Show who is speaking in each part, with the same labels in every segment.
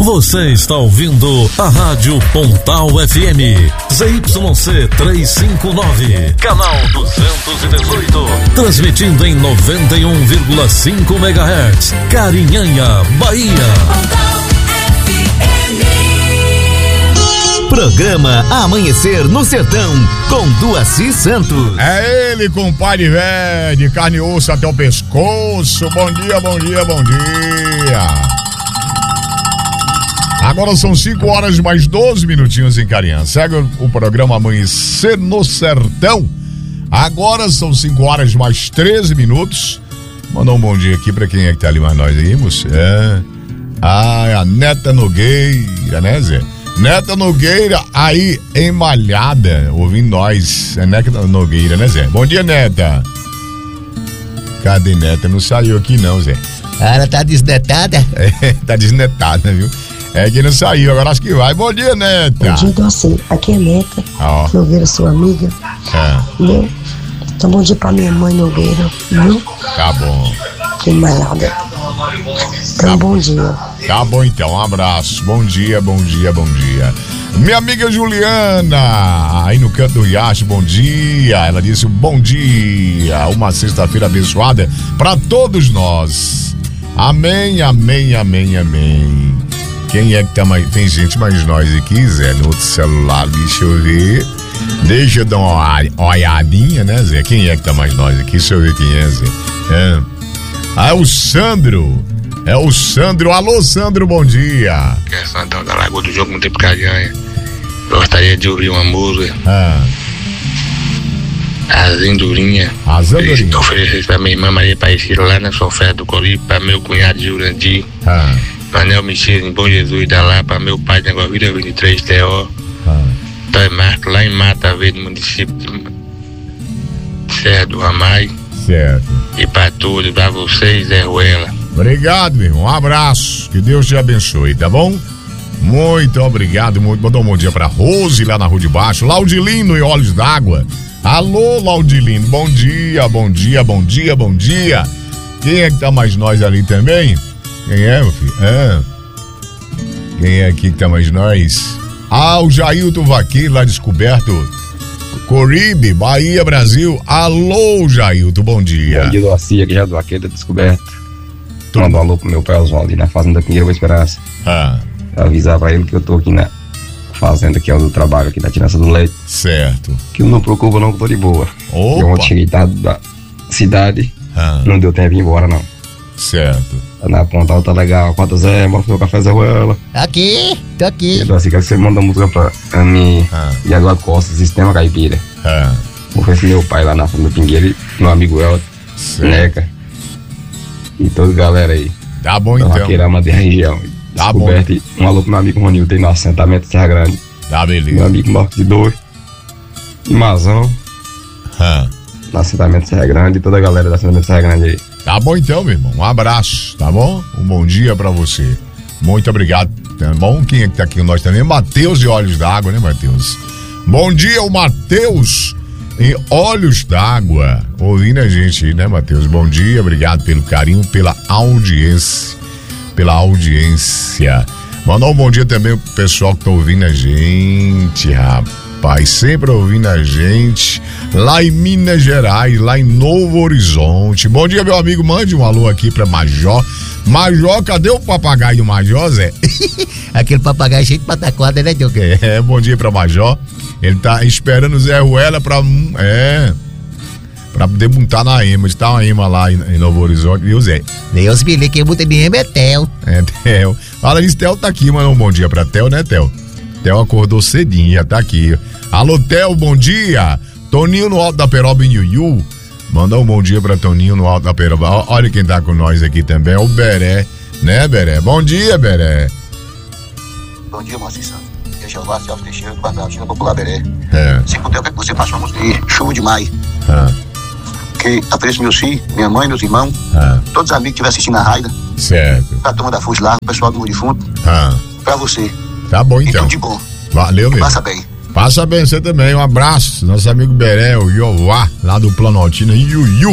Speaker 1: Você está ouvindo a Rádio Pontal FM, ZYC 359, canal 218, transmitindo em 91,5 MHz, Carinhanha, Bahia. Pontal FM.
Speaker 2: Programa Amanhecer no Sertão, com Duaci Santos.
Speaker 3: É ele, compadre velho, de carne e osso até o pescoço. Bom dia, bom dia, bom dia. Agora são 5 horas mais 12 minutinhos em Carinhanha. Segue o programa Amanhecer no Sertão. Agora são 5 horas mais 13 minutos. Mandou um bom dia aqui pra quem é que tá ali mais nós aí, moço. A Neta Nogueira, né, Zé? Neta Nogueira aí em Malhada, ouvindo nós. É Neta Nogueira, né, Zé? Bom dia, Neta. Cadê Neta? Não saiu aqui não, Zé.
Speaker 4: Ela tá desnetada?
Speaker 3: Tá desnetada, viu? É que não saiu, agora acho que vai. Bom dia, Neta.
Speaker 5: Bom dia, Doce. Aqui é Neta. Nogueira, sua amiga. Viu? Então, bom dia pra minha mãe, Nogueira. Viu?
Speaker 3: Tá bom.
Speaker 5: Que malhada. Então, bom dia.
Speaker 3: Tá bom, então. Um abraço. Bom dia, bom dia, bom dia. Minha amiga Juliana, aí no canto do riacho, bom dia. Ela disse bom dia. Uma sexta-feira abençoada pra todos nós. Amém, amém, amém, amém. Quem é que tá mais... Tem gente mais nós aqui, Zé, no outro celular, deixa eu ver. Deixa eu dar uma olhadinha, né, Zé? Quem é que tá mais nós aqui? Deixa eu ver quem é, Zé. É o Sandro. É o Sandro. Alô, Sandro, bom dia.
Speaker 6: Que é Santão da Lagoa do Jogo, muito tempo Carinhanha. Gostaria de ouvir uma música. As Andorinhas.
Speaker 3: As Andorinhas.
Speaker 6: Oferecer pra minha irmã Maria Paixeira lá na Sofé do Coripe, pra meu cunhado Jurandir. Manel Michel em Bom Jesus da Lapa, meu pai na Guavira 23 TO. Toy Marco lá em Mata Verde, município de Serra do Ramai.
Speaker 3: Certo.
Speaker 6: E pra tudo, pra vocês, Zé Ruela.
Speaker 3: Obrigado, meu irmão. Um abraço. Que Deus te abençoe, tá bom? Muito obrigado. Mandou um bom dia pra Rose lá na Rua de Baixo. Laudilino e Olhos d'Água. Alô, Laudilino. Bom dia, bom dia, bom dia, bom dia. Quem é que tá mais nós ali também? Quem é, meu filho? Quem é aqui que tá mais nós? O Jailton Vaqueiro lá descoberto. Coribe, Bahia, Brasil. Alô, Jailton, bom dia.
Speaker 7: Bom dia, Doaci, aqui já do Vaqueiro descoberto. Manda um alô pro meu pai Oswaldo na fazenda Pinheiro Esperança. Avisar pra ele que eu tô aqui na fazenda que é o do trabalho aqui da tirança do leite.
Speaker 3: Certo.
Speaker 7: Que não preocupa não, que eu tô de boa.
Speaker 3: Opa.
Speaker 7: Eu ontem cheguei tarde da cidade, não deu tempo de ir embora não.
Speaker 3: Certo.
Speaker 7: Na Pontal tá legal, quanto Zé, mostra meu café Zé Ruela.
Speaker 4: Aqui, tô aqui.
Speaker 7: Então assim, quero que você manda música pra mim e Eduardo Costa, Sistema Caipira. Ofereci meu pai lá na fazenda Pingueiro e meu amigo Elton, Neca e toda a galera aí.
Speaker 3: Tá bom então.
Speaker 7: Vaqueirama da região.
Speaker 3: Tá bom.
Speaker 7: Um alô pro meu amigo Ronil, tem no assentamento Serra Grande.
Speaker 3: Tá, beleza.
Speaker 7: Meu amigo Norte de Dor e Mazão. No assentamento Serra Grande e toda a galera do assentamento Serra Grande aí.
Speaker 3: Tá bom então, meu irmão. Um abraço, tá bom? Um bom dia pra você. Muito obrigado, tá bom? Quem é que tá aqui com nós também? Matheus de Olhos d'Água, né, Matheus? Bom dia, o Matheus em Olhos d'Água. Ouvindo a gente aí, né, Matheus? Bom dia, obrigado pelo carinho, pela audiência. Mandar um bom dia também pro pessoal que tá ouvindo a gente, rapaz. Sempre ouvindo a gente lá em Minas Gerais, lá em Novo Horizonte. Bom dia, meu amigo. Mande um alô aqui pra Major. Major, cadê o papagaio do Major, Zé?
Speaker 4: Aquele papagaio cheio de pataquada, né, Diogo?
Speaker 3: Bom dia pra Major. Ele tá esperando o Zé Ruela pra poder montar na EMA. Está uma EMA lá em Novo Horizonte, viu, Zé?
Speaker 4: Deus me livre, quem monta de EMA é Theo.
Speaker 3: Theo. Fala isso, Theo tá aqui, manda um bom dia pra Theo, né, Theo? Theo acordou cedinho, já tá aqui. Alô, Theo, bom dia. Toninho no Alto da Peroba em Iuiú. Manda um bom dia pra Toninho no Alto da Peroba. Olha quem tá com nós aqui também, é o Beré, né, Beré? Bom dia, Beré.
Speaker 8: Bom dia, Moacir Santos. Deixa eu lá, Celso Teixeira, do Planaltina Popular Beré. Se puder, eu quero que você faça uma música aí, Chuva de Maio. Que apreço meus filhos, minha mãe, meus irmãos, todos os amigos que estiverem assistindo a Raida.
Speaker 3: Certo.
Speaker 8: Pra turma da FUS lá, o pessoal do Mundo Defunto. Pra você.
Speaker 3: Tá bom, então.
Speaker 8: E tudo de bom.
Speaker 3: Valeu, meu.
Speaker 8: Passa bem.
Speaker 3: Passa bem você também, um abraço. Nosso amigo Beré, o Iová, lá do Planaltina, Iuiú.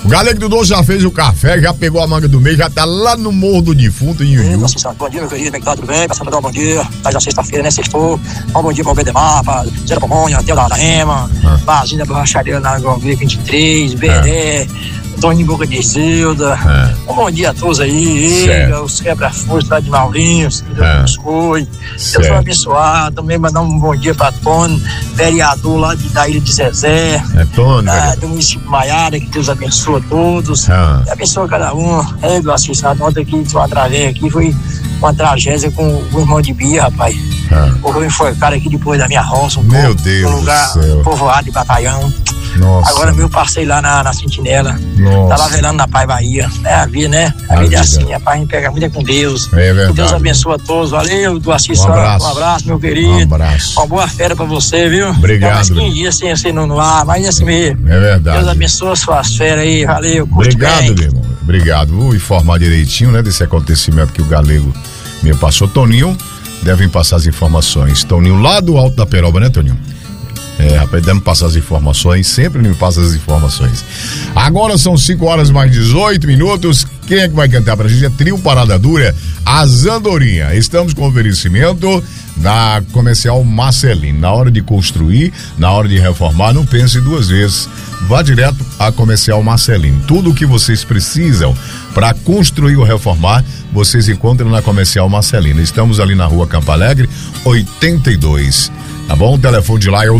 Speaker 3: O Galego do Doce já fez o café, já pegou a manga do meio, já tá lá no Morro do Defunto, em Iuiú.
Speaker 9: Bom dia, meu querido, como é que tá? Tudo bem? Passando a dar um bom dia. Mas na sexta-feira, né? Sextou. Um bom dia pra o Bedemar, pra Zé da Pamonha, Teu da Ema, Vazinha da Borracharia na Grovia 23, Beré, Toninho Boca de Zilda. Um bom dia a todos aí, os quebra-força lá de Maurinho, Deus foi. Deus foi abençoado. Também mandar um bom dia pra Tony, vereador lá da Ilha de Zezé.
Speaker 3: Tony,
Speaker 9: do município Maiara, que Deus abençoa todos. E abençoa cada um. Do assistente, ontem aqui, uma tragédia aqui, foi uma tragédia com o irmão de Bia, rapaz. O enforcado aqui depois da minha roça.
Speaker 3: Meu Deus
Speaker 9: um lugar
Speaker 3: do céu.
Speaker 9: Povoado de Batalhão.
Speaker 3: Nossa.
Speaker 9: Agora meu passei lá na Sentinela.
Speaker 3: Nossa.
Speaker 9: Tá lá velando na Pai Bahia. É a vida, né? A vida é assim, rapaz, a gente pega muito com Deus.
Speaker 3: É verdade.
Speaker 9: Que Deus abençoe a todos. Valeu, do Assis. Um abraço, meu querido.
Speaker 3: Um abraço.
Speaker 9: Uma boa férias pra você, viu?
Speaker 3: Obrigado.
Speaker 9: Mais 15 dias sem você no ar, mas assim mesmo.
Speaker 3: É verdade.
Speaker 9: Deus abençoe suas férias aí, valeu.
Speaker 3: Obrigado, meu irmão. Obrigado. Vou informar direitinho, né, desse acontecimento que o Galego me passou. Toninho, devem passar as informações. Toninho lá do Alto da Peroba, né, Toninho? Rapaz, deve passar as informações, sempre me passa as informações. Agora são 5 horas mais 18 minutos. Quem é que vai cantar pra gente? É Trio Parada Dura, As Andorinha. Estamos com oferecimento da Comercial Marcelino. Na hora de construir, na hora de reformar, não pense duas vezes. Vá direto à Comercial Marcelino. Tudo o que vocês precisam para construir ou reformar, vocês encontram na Comercial Marcelino. Estamos ali na Rua Campo Alegre, 82. Tá bom? O telefone de lá é o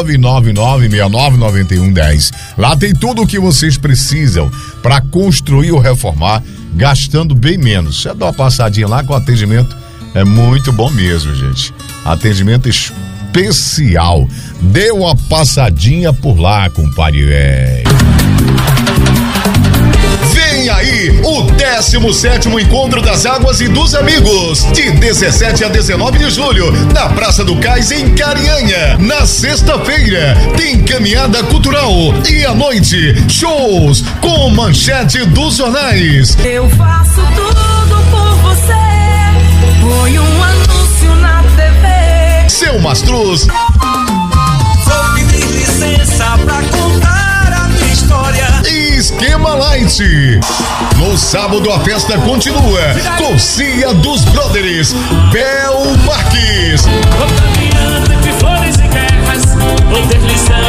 Speaker 3: 999-699110. Lá tem tudo o que vocês precisam para construir ou reformar, gastando bem menos. Você dá uma passadinha lá, com o atendimento é muito bom mesmo, gente. Atendimento especial. Dê uma passadinha por lá, compadre velho.
Speaker 1: Vem aí o 17º Encontro das Águas e dos Amigos, de 17 a 19 de julho, na Praça do Cais, em Carianha. Na sexta-feira, tem caminhada cultural e à noite, shows com manchete dos jornais.
Speaker 10: Eu faço tudo por você, foi um anúncio na TV.
Speaker 1: Seu Mastruz.
Speaker 10: Vou pedir licença pra contar a minha história.
Speaker 1: Esquema Light. No sábado a festa continua com Cia dos Brothers, Bel Marques.
Speaker 10: Vou caminhando entre flores e guerras, vou deslizando